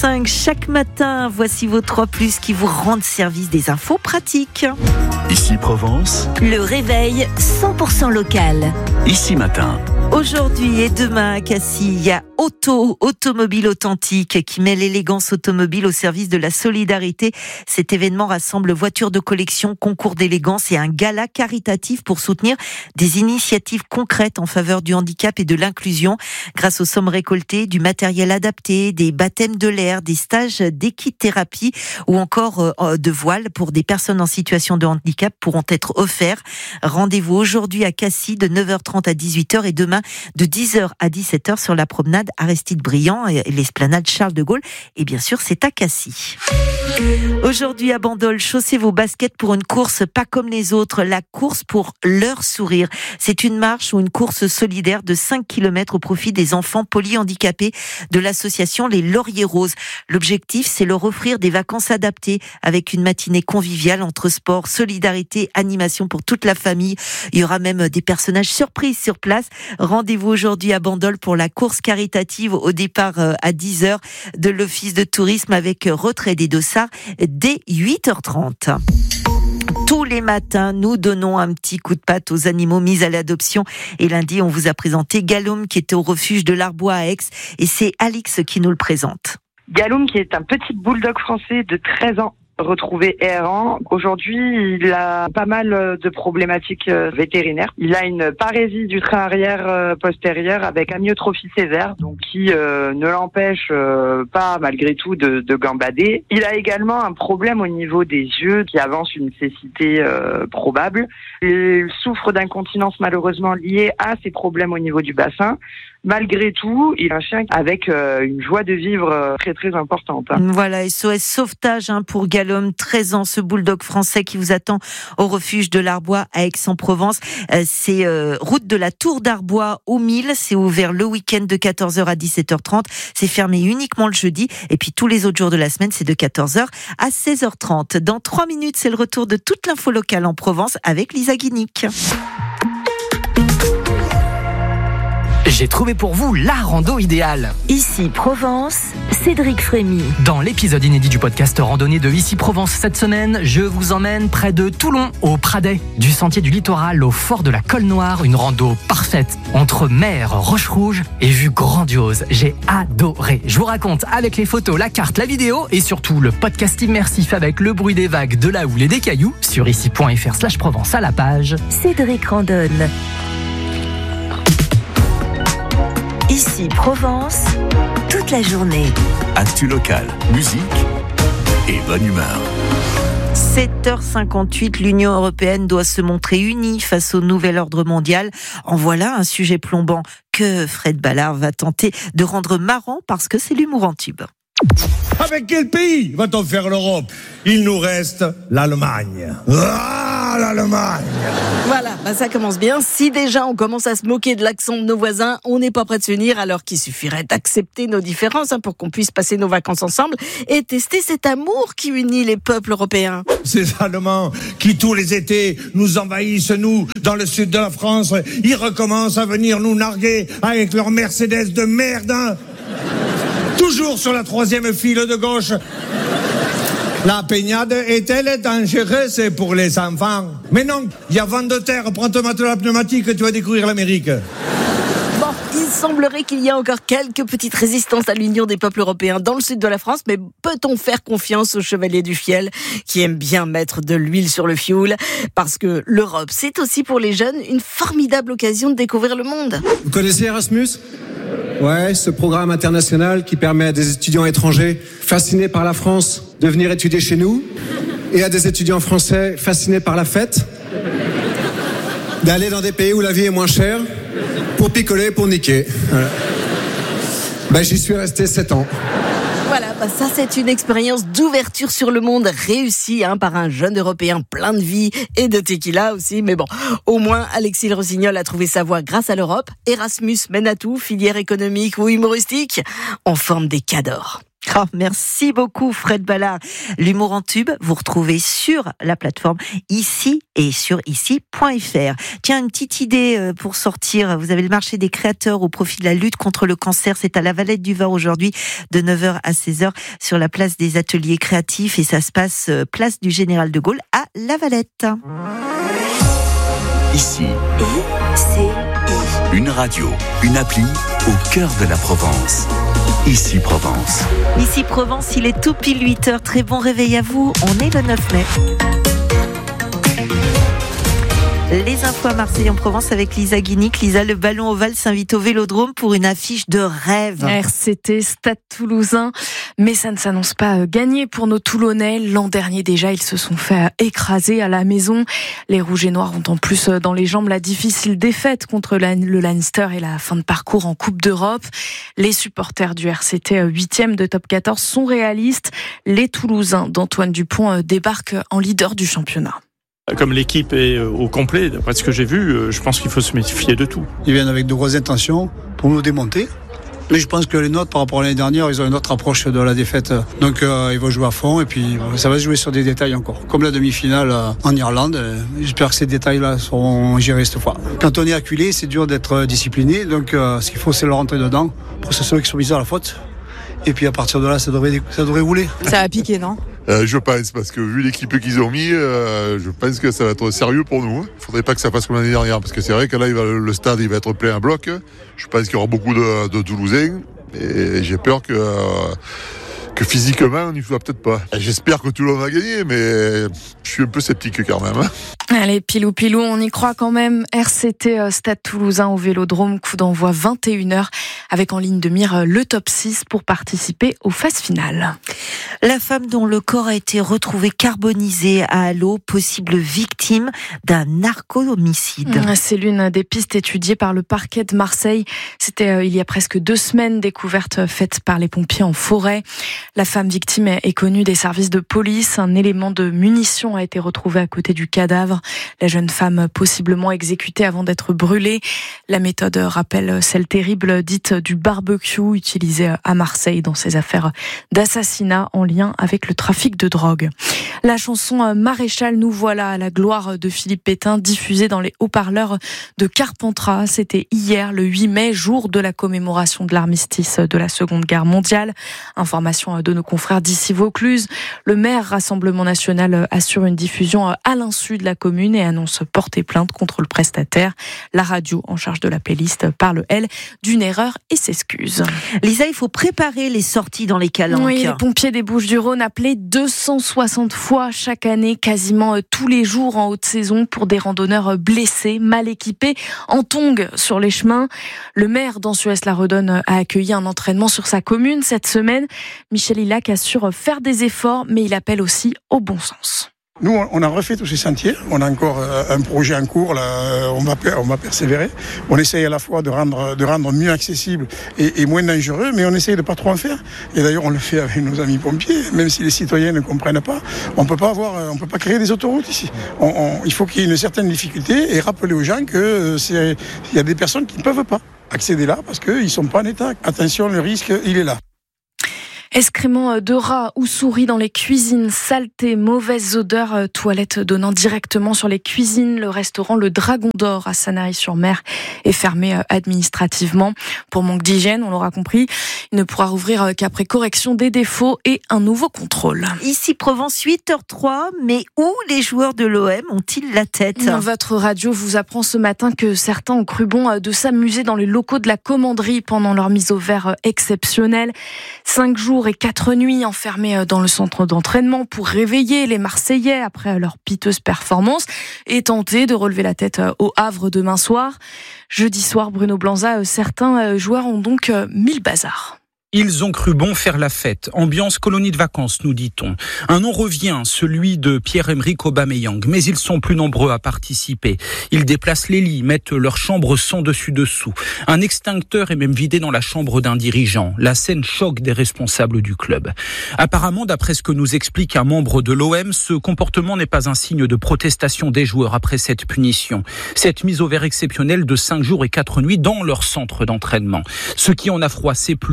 Chaque matin, voici vos 3+ qui vous rendent service des infos pratiques. Ici Provence. Le réveil 100% local. Ici Matin. Aujourd'hui et demain à Cassis, il y a Automobile Authentique qui met l'élégance automobile au service de la solidarité. Cet événement rassemble voitures de collection, concours d'élégance et un gala caritatif pour soutenir des initiatives concrètes en faveur du handicap et de l'inclusion. Grâce aux sommes récoltées, du matériel adapté, des baptêmes de l'air, des stages d'équithérapie ou encore de voile pour des personnes en situation de handicap pourront être offerts. Rendez-vous aujourd'hui à Cassis de 9h30 à 18h et demain de 10h à 17h sur la promenade Aristide-Briand et l'esplanade Charles de Gaulle. Et bien sûr, c'est à Cassis. Aujourd'hui à Bandol, chaussez vos baskets pour une course pas comme les autres, la course pour leur sourire. C'est une marche ou une course solidaire de 5 km au profit des enfants polyhandicapés de l'association Les Lauriers Roses. L'objectif, c'est leur offrir des vacances adaptées avec une matinée conviviale entre sport, solidarité, animation pour toute la famille. Il y aura même des personnages surprises sur place. Rendez-vous aujourd'hui à Bandol pour la course caritative au départ à 10h de l'Office de tourisme avec retrait des dossards dès 8h30. Tous les matins, nous donnons un petit coup de patte aux animaux mis à l'adoption. Et lundi, on vous a présenté Galoum qui était au refuge de l'Arbois à Aix. Et c'est Alix qui nous le présente. Galoum qui est un petit bulldog français de 13 ans. Retrouvé errant. Aujourd'hui, il a pas mal de problématiques vétérinaires. Il a une parésie du train arrière postérieur avec amyotrophie sévère, donc qui ne l'empêche pas malgré tout de gambader. Il a également un problème au niveau des yeux qui avance une cécité probable. Il souffre d'incontinence malheureusement liée à ses problèmes au niveau du bassin. Malgré tout, il est un chien avec une joie de vivre très très importante. Voilà, SOS Sauvetage pour Galoum, 13 ans, ce bulldog français qui vous attend au refuge de l'Arbois à Aix-en-Provence. C'est route de la Tour d'Arbois au 1000, c'est ouvert le week-end de 14h à 17h30. C'est fermé uniquement le jeudi et puis tous les autres jours de la semaine, c'est de 14h à 16h30. Dans 3 minutes, c'est le retour de toute l'info locale en Provence avec Lisa Guinic. J'ai trouvé pour vous la rando idéale. Ici Provence, Cédric Frémy. Dans l'épisode inédit du podcast Randonnée de Ici Provence cette semaine, je vous emmène près de Toulon, au Pradet. Du sentier du littoral au fort de la Colle Noire, une rando parfaite entre mer, roche rouge et vue grandiose. J'ai adoré. Je vous raconte avec les photos, la carte, la vidéo et surtout le podcast immersif avec le bruit des vagues, de la houle et des cailloux sur ici.fr/Provence à la page Cédric randonne. Ici Provence, toute la journée. Actu locale, musique et bonne humeur. 7h58, l'Union européenne doit se montrer unie face au nouvel ordre mondial. En voilà un sujet plombant que Fred Ballard va tenter de rendre marrant parce que c'est l'humour en tube. Avec quel pays va-t-on faire l'Europe ? Il nous reste l'Allemagne. Ah, l'Allemagne ! Voilà, ça commence bien. Si déjà on commence à se moquer de l'accent de nos voisins, on n'est pas prêt de s'unir alors qu'il suffirait d'accepter nos différences pour qu'on puisse passer nos vacances ensemble et tester cet amour qui unit les peuples européens. Ces Allemands qui tous les étés nous envahissent, nous, dans le sud de la France, ils recommencent à venir nous narguer avec leur Mercedes de merde. Toujours sur la 3e file de gauche. La baignade est-elle dangereuse pour les enfants ? Mais non, il y a vent de terre, prends ton matelas pneumatique, tu vas découvrir l'Amérique. Bon, il semblerait qu'il y a encore quelques petites résistances à l'union des peuples européens dans le sud de la France, mais peut-on faire confiance aux chevaliers du fiel qui aiment bien mettre de l'huile sur le fioul ? Parce que l'Europe, c'est aussi pour les jeunes une formidable occasion de découvrir le monde. Vous connaissez Erasmus ? Ouais, ce programme international qui permet à des étudiants étrangers fascinés par la France de venir étudier chez nous et à des étudiants français fascinés par la fête d'aller dans des pays où la vie est moins chère pour picoler, pour niquer. Voilà. J'y suis resté 7 ans. Voilà, ça c'est une expérience d'ouverture sur le monde réussie par un jeune Européen plein de vie et de tequila aussi. Mais bon, au moins Alexis Le Rossignol a trouvé sa voie grâce à l'Europe. Erasmus mène à tout, filière économique ou humoristique, on forme des cadors. Oh, merci beaucoup Fred Ballard. L'humour en tube, vous retrouvez sur la plateforme ici et sur ici.fr. Tiens, une petite idée pour sortir. Vous avez le marché des créateurs au profit de la lutte contre le cancer. C'est à la Valette du Var aujourd'hui de 9h à 16h sur la place des ateliers créatifs et ça se passe place du Général de Gaulle à La Valette. Ici, une radio, une appli au cœur de la Provence. Ici Provence. Ici Provence, il est tout pile 8h. Très bon réveil à vous. On est le 9 mai. Les infos à Marseille en Provence avec Lisa Guinic. Lisa, le ballon ovale s'invite au Vélodrome pour une affiche de rêve. RCT, Stade Toulousain. Mais ça ne s'annonce pas gagné pour nos Toulonnais. L'an dernier déjà, ils se sont fait écraser à la maison. Les Rouges et Noirs ont en plus dans les jambes la difficile défaite contre le Leinster et la fin de parcours en Coupe d'Europe. Les supporters du RCT 8e de top 14 sont réalistes. Les Toulousains d'Antoine Dupont débarquent en leader du championnat. Comme l'équipe est au complet, d'après ce que j'ai vu, je pense qu'il faut se méfier de tout. Ils viennent avec de grosses intentions pour nous démonter. Mais je pense que les nôtres, par rapport à l'année dernière, ils ont une autre approche de la défaite. Donc ils vont jouer à fond et puis ça va se jouer sur des détails encore. Comme la demi-finale en Irlande, j'espère que ces détails-là seront gérés cette fois. Quand on est acculé, c'est dur d'être discipliné. Donc ce qu'il faut, c'est leur rentrer dedans pour ceux qui sont mis à la faute. Et puis à partir de là, ça devrait rouler. Ça va piquer, non ? Je pense, parce que vu l'équipe qu'ils ont mis, je pense que ça va être sérieux pour nous. Il faudrait pas que ça fasse comme l'année dernière, parce que c'est vrai que là, le stade il va être plein à bloc. Je pense qu'il y aura beaucoup de Toulousains, et j'ai peur que physiquement, on n'y soit peut-être pas. J'espère que Toulon va gagner, mais je suis un peu sceptique quand même. Allez, pilou, on y croit quand même. RCT Stade Toulousain au Vélodrome, coup d'envoi 21h, avec en ligne de mire le top 6 pour participer aux phases finales. La femme dont le corps a été retrouvé carbonisé à Allot, possible victime d'un narco-homicide. C'est l'une des pistes étudiées par le parquet de Marseille. C'était il y a presque 2 semaines, découverte faite par les pompiers en forêt. La femme victime est connue des services de police. Un élément de munition a été retrouvé à côté du cadavre. La jeune femme possiblement exécutée avant d'être brûlée. La méthode rappelle celle terrible dite du barbecue utilisée à Marseille dans ces affaires d'assassinat en lien avec le trafic de drogue. La chanson Maréchal, nous voilà à la gloire de Philippe Pétain, diffusée dans les haut-parleurs de Carpentras. C'était hier, le 8 mai, jour de la commémoration de l'armistice de la Seconde Guerre mondiale. Information de nos confrères d'ici Vaucluse. Le maire Rassemblement National assure une diffusion à l'insu de la commune et annonce porter plainte contre le prestataire. La radio en charge de la playlist parle, elle, d'une erreur et s'excuse. Lisa, il faut préparer les sorties dans les calanques. Oui, les pompiers des Bouches-du-Rhône appelés 260 fois chaque année, quasiment tous les jours en haute saison, pour des randonneurs blessés, mal équipés, en tongs sur les chemins. Le maire d'Ansuès-la-Redonne a accueilli un entraînement sur sa commune cette semaine. Michel Hillac assure faire des efforts, mais il appelle aussi au bon sens. Nous, on a refait tous ces sentiers. On a encore un projet en cours. Là, on va persévérer. On essaye à la fois de rendre mieux accessible et moins dangereux, mais on essaye de pas trop en faire. Et d'ailleurs, on le fait avec nos amis pompiers. Même si les citoyens ne comprennent pas, on peut pas créer des autoroutes ici. Il faut qu'il y ait une certaine difficulté et rappeler aux gens que il y a des personnes qui ne peuvent pas accéder là parce qu'ils sont pas en état. Attention, le risque, il est là. Excréments de rats ou souris dans les cuisines, saleté, mauvaises odeurs, toilettes donnant directement sur les cuisines. Le restaurant Le Dragon d'Or à Sanary-sur-Mer est fermé administrativement. Pour manque d'hygiène, on l'aura compris, il ne pourra rouvrir qu'après correction des défauts et un nouveau contrôle. Ici Provence, 8h03, mais où les joueurs de l'OM ont-ils la tête ? Votre radio vous apprend ce matin que certains ont cru bon de s'amuser dans les locaux de la commanderie pendant leur mise au vert exceptionnelle. 5 jours et 4 nuits enfermés dans le centre d'entraînement pour réveiller les Marseillais après leur piteuse performance et tenter de relever la tête au Havre demain soir. Jeudi soir, Bruno Blanza, certains joueurs ont donc mis le bazar. Ils ont cru bon faire la fête. Ambiance colonie de vacances, nous dit-on. Un nom revient, celui de Pierre-Emerick Aubameyang, mais ils sont plus nombreux à participer. Ils déplacent les lits, mettent leur chambre sans dessus-dessous. Un extincteur est même vidé dans la chambre d'un dirigeant. La scène choque des responsables du club. Apparemment, d'après ce que nous explique un membre de l'OM, ce comportement n'est pas un signe de protestation des joueurs après cette punition. Cette mise au vert exceptionnelle de 5 jours et 4 nuits dans leur centre d'entraînement. Ce qui en a froissé plus d'un.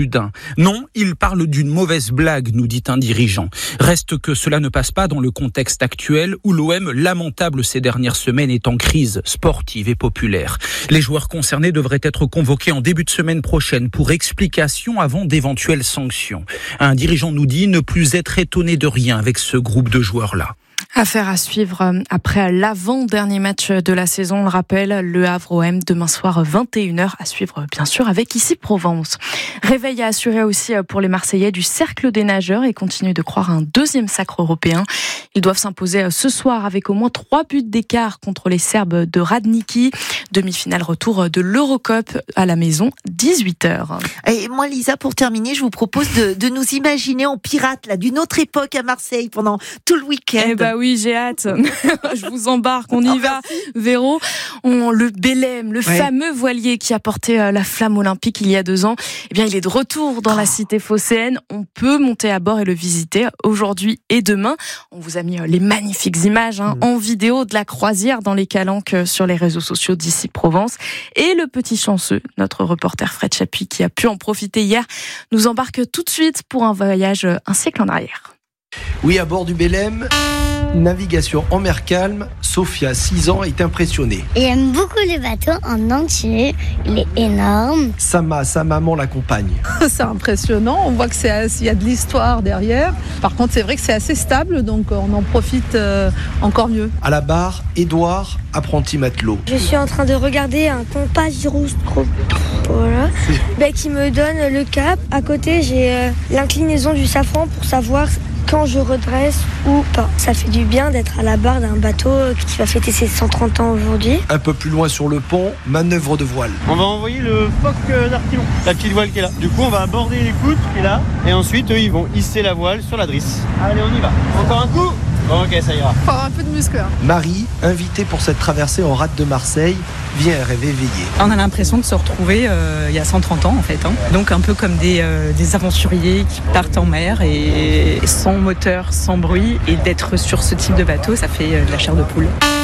Non, il parle d'une mauvaise blague, nous dit un dirigeant. Reste que cela ne passe pas dans le contexte actuel où l'OM, lamentable ces dernières semaines, est en crise sportive et populaire. Les joueurs concernés devraient être convoqués en début de semaine prochaine pour explication avant d'éventuelles sanctions. Un dirigeant nous dit ne plus être étonné de rien avec ce groupe de joueurs-là. Affaire à suivre après l'avant-dernier match de la saison. On le rappelle, Le Havre-OM demain soir 21h à suivre bien sûr avec Ici Provence. Réveil à assurer aussi pour les Marseillais du Cercle des Nageurs et continuent de croire à un deuxième sacre européen. Ils doivent s'imposer ce soir avec au moins 3 buts d'écart contre les Serbes de Radniki. Demi-finale retour de l'Eurocup à la maison, 18h. Et moi Lisa, pour terminer, je vous propose de nous imaginer en pirate là, d'une autre époque à Marseille pendant tout le week-end. Eh bah oui, j'ai hâte. Je vous embarque, on y va. Véro, le Belém, le fameux voilier qui a porté la flamme olympique il y a 2 ans, eh bien il est de retour dans la cité phocéenne. On peut monter à bord et le visiter aujourd'hui et demain. On vous a mis les magnifiques images en vidéo de la croisière dans les calanques sur les réseaux sociaux d'Ici Provence. Et le petit chanceux, notre reporter Fred Chapuis, qui a pu en profiter hier, nous embarque tout de suite pour un voyage un siècle en arrière. Oui, à bord du Belém, navigation en mer calme. Sophia, 6 ans, est impressionnée. Il aime beaucoup les bateaux en entier. Il est énorme. Sama, sa maman, l'accompagne. C'est impressionnant. On voit qu'il y a de l'histoire derrière. Par contre, c'est vrai que c'est assez stable, donc on en profite encore mieux. À la barre, Édouard, apprenti matelot. Je suis en train de regarder un compas gyroscope. Voilà. Qui me donne le cap. À côté, j'ai l'inclinaison du safran pour savoir quand je redresse ou pas. Ça fait du bien d'être à la barre d'un bateau qui va fêter ses 130 ans aujourd'hui. Un peu plus loin sur le pont, manœuvre de voile. On va envoyer le phoque d'Artillon, la petite voile qui est là. Du coup, on va aborder les poutres qui est là. Et ensuite, eux, ils vont hisser la voile sur la drisse. Allez, on y va. Encore un coup. Bon, ok, ça ira. Faut avoir un peu de muscle. Marie, invitée pour cette traversée en rade de Marseille, vient rêver éveillée. On a l'impression de se retrouver il y a 130 ans en fait. Donc un peu comme des aventuriers qui partent en mer et sans moteur, sans bruit. Et d'être sur ce type de bateau, ça fait de la chair de poule.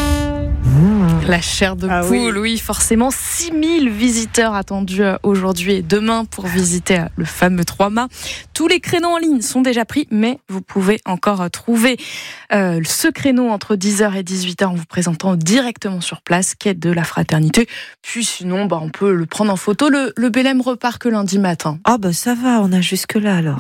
La chair de poule, oui, forcément. 6000 visiteurs attendus aujourd'hui et demain pour visiter le fameux 3-mâts. Tous les créneaux en ligne sont déjà pris, mais vous pouvez encore trouver ce créneau entre 10h et 18h en vous présentant directement sur place, quai de la Fraternité. Puis sinon, on peut le prendre en photo. Le Belém repart que lundi matin. Ah ça va, on a jusque-là alors.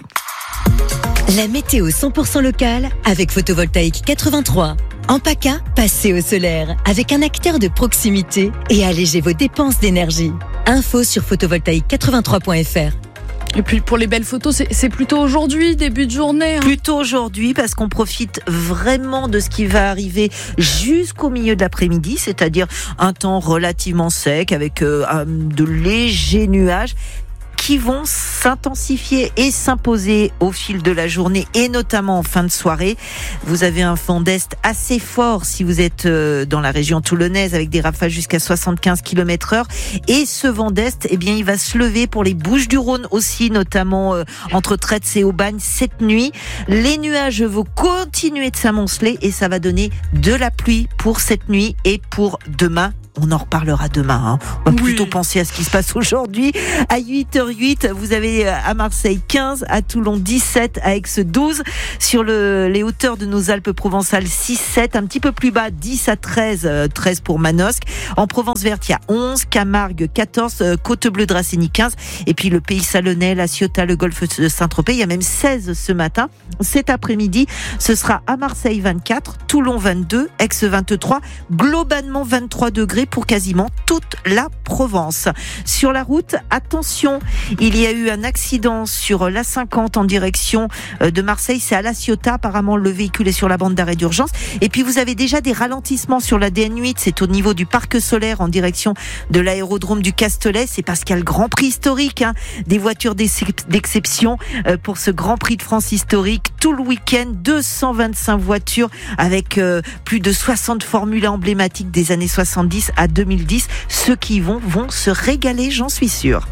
La météo 100% locale avec Photovoltaïque 83. En PACA, passez au solaire avec un acteur de proximité et allégez vos dépenses d'énergie. Info sur photovoltaïque83.fr. Et puis pour les belles photos, c'est plutôt aujourd'hui, début de journée. Plutôt aujourd'hui parce qu'on profite vraiment de ce qui va arriver jusqu'au milieu de l'après-midi, c'est-à-dire un temps relativement sec avec de légers nuages qui vont s'intensifier et s'imposer au fil de la journée et notamment en fin de soirée. Vous avez un vent d'est assez fort si vous êtes dans la région toulonnaise avec des rafales jusqu'à 75 km/h et ce vent d'est, il va se lever pour les Bouches-du-Rhône aussi, notamment entre Tretz et Aubagne cette nuit. Les nuages vont continuer de s'amonceler et ça va donner de la pluie pour cette nuit et pour demain. On en reparlera demain. On va plutôt penser à ce qui se passe aujourd'hui. À 8h08, vous avez à Marseille 15, à Toulon 17, à Aix 12. Sur les hauteurs de nos Alpes provençales 6-7, un petit peu plus bas 10 à 13, 13 pour Manosque. En Provence verte, il y a 11, Camargue 14, Côte-Bleue-Dracénie 15. Et puis le Pays Salonnais, la Ciotat, le Golfe de Saint-Tropez, il y a même 16 ce matin. Cet après-midi, ce sera à Marseille 24, Toulon 22, Aix 23, globalement 23 degrés pour quasiment toute la Provence. Sur la route, attention, il y a eu un accident sur l'A50 en direction de Marseille, c'est à La Ciotat, apparemment le véhicule est sur la bande d'arrêt d'urgence. Et puis vous avez déjà des ralentissements sur la DN8, c'est au niveau du parc solaire en direction de l'aérodrome du Castellet, c'est parce qu'il y a le Grand Prix historique, des voitures d'exception pour ce Grand Prix de France historique, tout le week-end, 225 voitures avec plus de 60 formules emblématiques des années 70 à 2010. Ceux qui y vont se régaler, j'en suis sûre.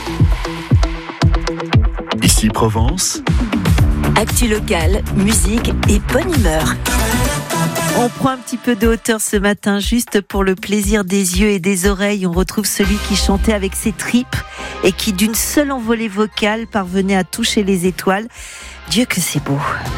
Ici Provence. Actu locale, musique et bonne humeur. On prend un petit peu de hauteur ce matin, juste pour le plaisir des yeux et des oreilles. On retrouve celui qui chantait avec ses tripes et qui, d'une seule envolée vocale, parvenait à toucher les étoiles. Dieu que c'est beau.